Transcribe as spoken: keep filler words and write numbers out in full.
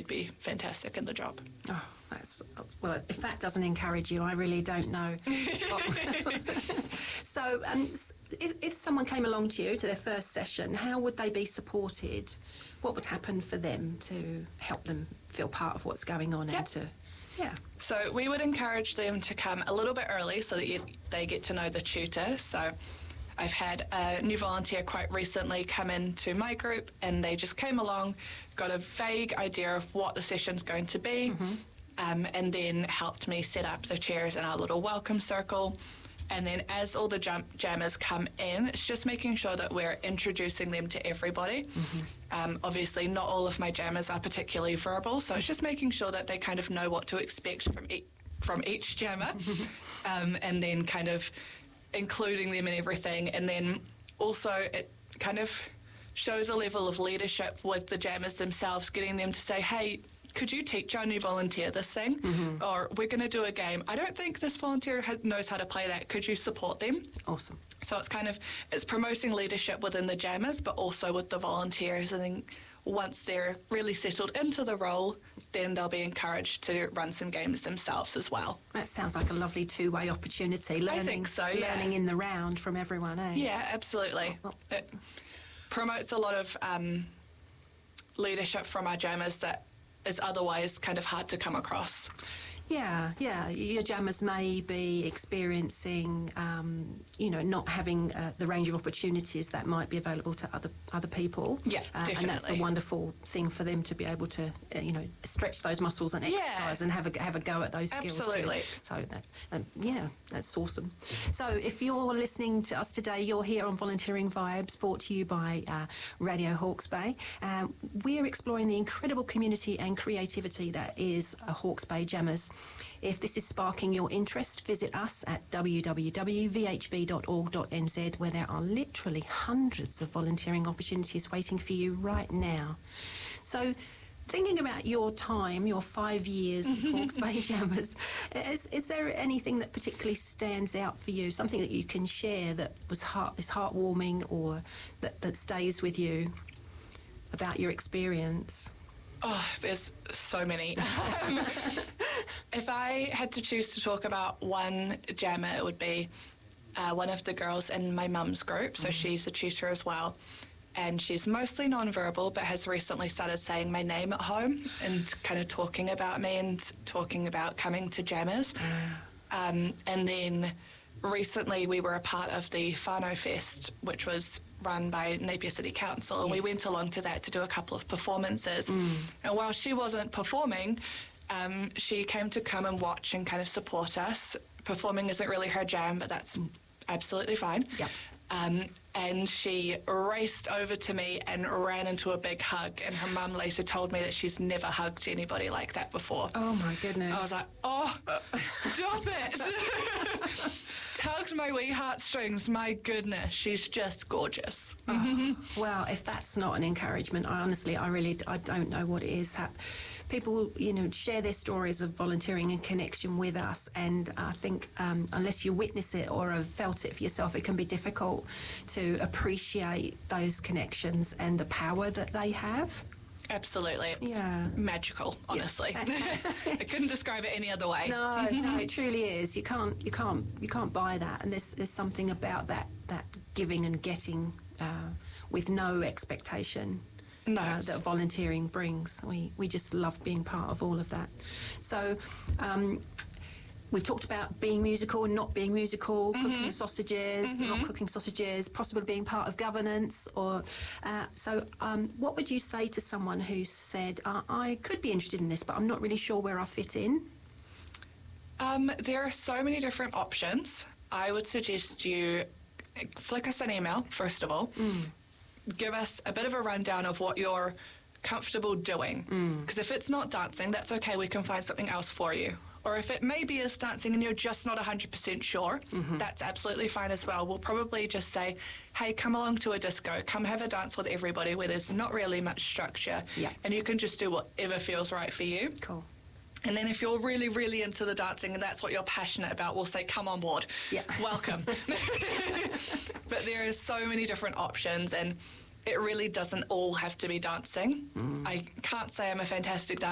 you'd be fantastic in the job. Oh, that's, well, if that doesn't encourage you, I really don't know. So um, if, if someone came along to you to their first session, how would they be supported? What would happen for them to help them feel part of what's going on? Yep. And to, yeah. So we would encourage them to come a little bit early so that you, they get to know the tutor. So I've had a new volunteer quite recently come into my group, and they just came along, got a vague idea of what the session's going to be, mm-hmm. um, and then helped me set up the chairs in our little welcome circle. And then as all the jam- jammers come in, it's just making sure that we're introducing them to everybody. Mm-hmm. Um, obviously, not all of my jammers are particularly verbal, so it's just making sure that they kind of know what to expect from, e- from each jammer, um, and then kind of including them in everything. And then also it kind of shows a level of leadership with the jammers themselves, getting them to say, hey, could you teach our new volunteer this thing? Mm-hmm. Or we're going to do a game. I don't think this volunteer ha- knows how to play that. Could you support them? Awesome. So it's kind of, it's promoting leadership within the jammers, but also with the volunteers. And then once they're really settled into the role, then they'll be encouraged to run some games themselves as well. That sounds like a lovely two-way opportunity. Learning, I think so, yeah. Learning in the round from everyone, eh? Yeah, absolutely. Oh, well. It promotes a lot of um, leadership from our jammers that is otherwise kind of hard to come across. Yeah, yeah. Your jammers may be experiencing, um, you know, not having uh, the range of opportunities that might be available to other other people. Yeah, uh, definitely. And that's a wonderful thing for them to be able to, uh, you know, stretch those muscles and exercise yeah. and have a have a go at those skills. Absolutely. Too. So that, um, yeah, that's awesome. So if you're listening to us today, you're here on Volunteering Vibes, brought to you by uh, Radio Hawke's Bay. Um, we're exploring the incredible community and creativity that is uh, Hawke's Bay Jammers. If this is sparking your interest, visit us at w w w dot v h b dot org dot n z, where there are literally hundreds of volunteering opportunities waiting for you right now. So, thinking about your time, your five years with Hawke's Bay Jammers, is, is there anything that particularly stands out for you? Something that you can share that was heart, is heartwarming or that, that stays with you about your experience? Oh, there's so many. um, if I had to choose to talk about one jammer, it would be uh, one of the girls in my mum's group. So mm-hmm. she's a tutor as well. And she's mostly non-verbal, but has recently started saying my name at home and kind of talking about me and talking about coming to jammers. Mm. Um, and then recently we were a part of the Whānau Fest, which was run by Napier City Council, and yes. we went along to that to do a couple of performances. Mm. And while she wasn't performing, um, she came to come and watch and kind of support us. Performing isn't really her jam, but that's mm. absolutely fine. Yep. Um, and she raced over to me and ran into a big hug, and her mum later told me that she's never hugged anybody like that before. Oh my goodness. I was like, oh, stop it. Tugged my wee heartstrings. My goodness, she's just gorgeous. Oh, well, if that's not an encouragement, I honestly, I really, I don't know what it is. People, you know, share their stories of volunteering and connection with us, and I think um, unless you witness it or have felt it for yourself, it can be difficult to appreciate those connections and the power that they have. Absolutely. It's yeah. magical, honestly. Yeah. I couldn't describe it any other way. No, no, it truly is. You can't you can't you can't buy that. And there's there's something about that that giving and getting uh, with no expectation. No, uh, that volunteering brings. We we just love being part of all of that. So um we've talked about being musical and not being musical, mm-hmm. cooking sausages, mm-hmm. not cooking sausages, possibly being part of governance. Or uh, so, um, what would you say to someone who said, uh, "I could be interested in this, but I'm not really sure where I fit in"? Um, there are so many different options. I would suggest you flick us an email first of all. Mm. Give us a bit of a rundown of what you're comfortable doing. Because mm. if it's not dancing, that's okay. We can find something else for you. Or if it maybe is dancing and you're just not one hundred percent sure, mm-hmm. that's absolutely fine as well. We'll probably just say, hey, come along to a disco, come have a dance with everybody where there's not really much structure. Yeah. And you can just do whatever feels right for you. Cool. And then if you're really, really into the dancing and that's what you're passionate about, we'll say, come on board. Yeah. Welcome. But there are so many different options, and it really doesn't all have to be dancing. Mm. I can't say I'm a fantastic dancer.